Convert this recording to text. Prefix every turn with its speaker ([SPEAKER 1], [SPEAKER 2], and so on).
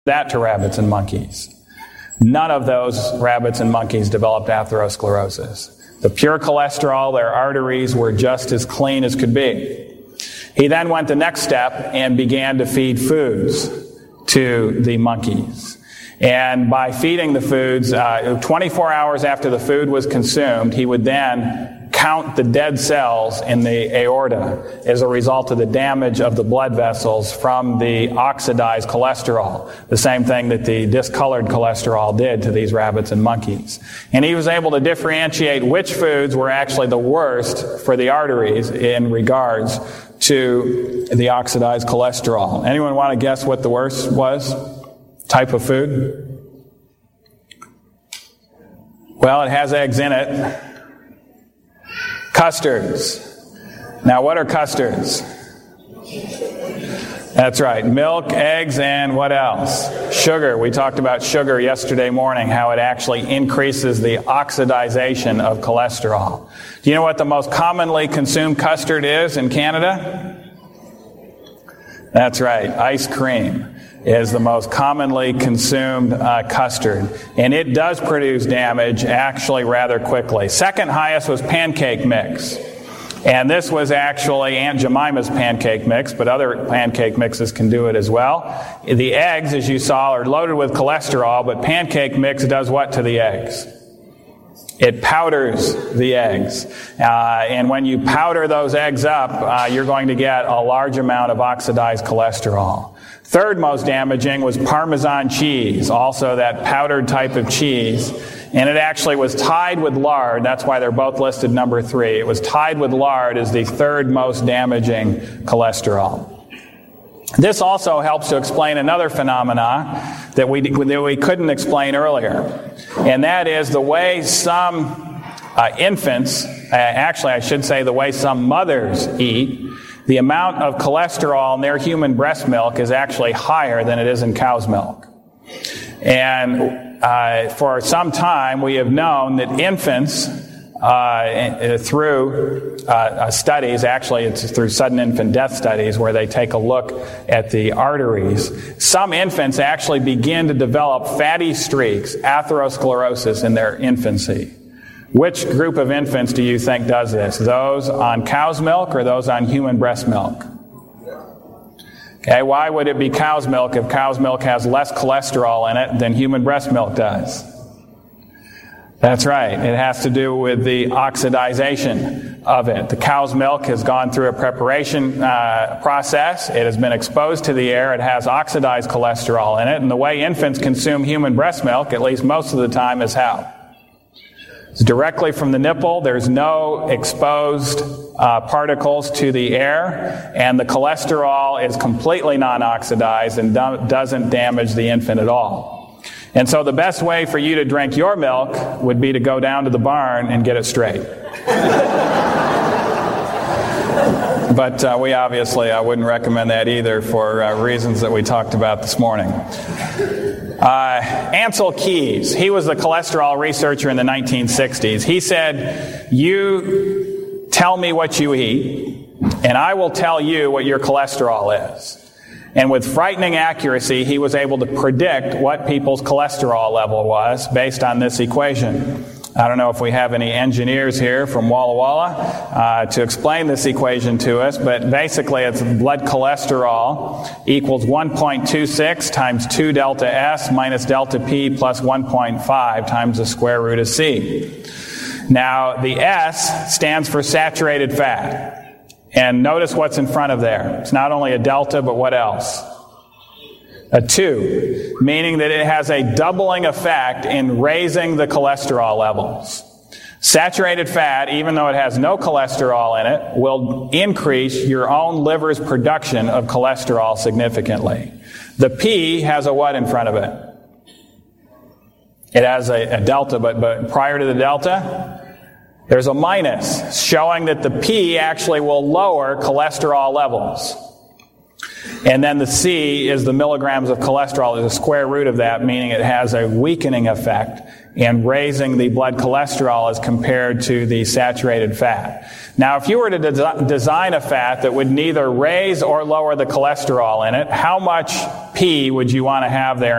[SPEAKER 1] that to rabbits and monkeys. None of those rabbits and monkeys developed atherosclerosis. The pure cholesterol, their arteries were just as clean as could be. He then went the next step and began to feed foods to the monkeys. And by feeding the foods, 24 hours after the food was consumed, he would then count the dead cells in the aorta as a result of the damage of the blood vessels from the oxidized cholesterol, the same thing that the discolored cholesterol did to these rabbits and monkeys. And he was able to differentiate which foods were actually the worst for the arteries in regards to the oxidized cholesterol. Anyone want to guess what the worst was? Type of food? Well, it has eggs in it. Custards. Now, what are custards? That's right. Milk, eggs, and what else? Sugar. We talked about sugar yesterday morning, how it actually increases the oxidization of cholesterol. Do you know what the most commonly consumed custard is in Canada? That's right. Ice cream is the most commonly consumed custard. And it does produce damage actually rather quickly. Second highest was pancake mix. And this was actually Aunt Jemima's pancake mix, but other pancake mixes can do it as well. The eggs, as you saw, are loaded with cholesterol, but pancake mix does what to the eggs? It powders the eggs. And when you powder those eggs up, you're going to get a large amount of oxidized cholesterol. Third most damaging was Parmesan cheese, also that powdered type of cheese. And it actually was tied with lard. That's why they're both listed number 3. It was tied with lard as the third most damaging cholesterol. This also helps to explain another phenomena that we couldn't explain earlier. And that is the way some infants, actually I should say the way some mothers eat. The amount of cholesterol in their human breast milk is actually higher than it is in cow's milk. And for some time we have known that infants, through studies, actually it's through sudden infant death studies where they take a look at the arteries, some infants actually begin to develop fatty streaks, atherosclerosis, in their infancy. Which group of infants do you think does this? Those on cow's milk or those on human breast milk? Okay, why would it be cow's milk if cow's milk has less cholesterol in it than human breast milk does? That's right. It has to do with the oxidization of it. The cow's milk has gone through a preparation process. It has been exposed to the air. It has oxidized cholesterol in it. And the way infants consume human breast milk, at least most of the time, is how? It's directly from the nipple. There's no exposed particles to the air, and the cholesterol is completely non-oxidized and doesn't damage the infant at all. And so the best way for you to drink your milk would be to go down to the barn and get it straight. But we obviously wouldn't recommend that either for reasons that we talked about this morning. Ancel Keys, he was a cholesterol researcher in the 1960s. He said, you tell me what you eat, and I will tell you what your cholesterol is. And with frightening accuracy, he was able to predict what people's cholesterol level was based on this equation. I don't know if we have any engineers here from Walla Walla to explain this equation to us, but basically it's blood cholesterol equals 1.26 times 2 delta S minus delta P plus 1.5 times the square root of C. Now, the S stands for saturated fat. And notice what's in front of there. It's not only a delta, but what else? A 2, meaning that it has a doubling effect in raising the cholesterol levels. Saturated fat, even though it has no cholesterol in it, will increase your own liver's production of cholesterol significantly. The P has a what in front of it? It has a delta, but prior to the delta, there's a minus, showing that the P actually will lower cholesterol levels. And then the C is the milligrams of cholesterol. There's a square root of that, meaning it has a weakening effect in raising the blood cholesterol as compared to the saturated fat. Now, if you were to design a fat that would neither raise or lower the cholesterol in it, how much P would you want to have there